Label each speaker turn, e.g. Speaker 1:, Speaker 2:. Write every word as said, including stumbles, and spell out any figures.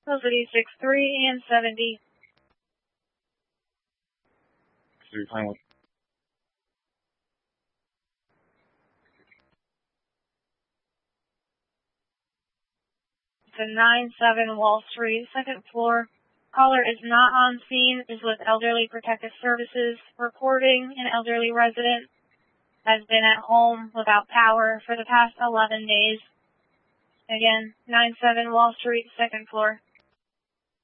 Speaker 1: City six three and seventy.
Speaker 2: So you're playing with
Speaker 1: to nine seven Wall Street, second floor. Caller is not on scene, is with Elderly Protective Services, reporting an elderly resident has been at home without power for the past eleven days. Again, nine seven Wall Street, second floor.